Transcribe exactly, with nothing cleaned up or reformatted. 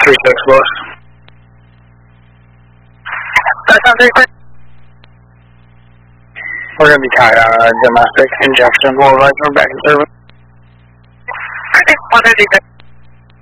three six boss. We're going to be tied on a domestic in Jefferson Boulevard. We're back in service. one eighty-six.